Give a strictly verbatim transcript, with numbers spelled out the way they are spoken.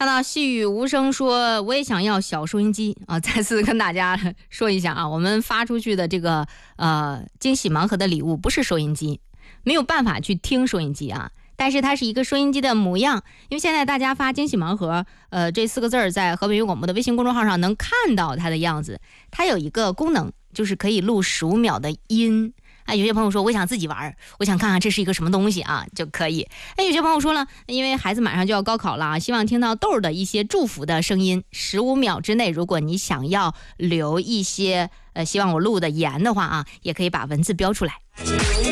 看到细雨无声说我也想要小收音机啊，再次跟大家说一下啊，我们发出去的这个呃惊喜盲盒的礼物不是收音机，没有办法去听收音机啊，但是它是一个收音机的模样。因为现在大家发惊喜盲盒呃这四个字在河北语广播的微信公众号上能看到它的样子，它有一个功能就是可以录十五秒的音。哎，有些朋友说我想自己玩，我想看看这是一个什么东西啊，就可以。哎，有些朋友说了，因为孩子马上就要高考了，希望听到豆儿的一些祝福的声音。十五秒之内，如果你想要留一些呃希望我录的言的话啊，也可以把文字标出来。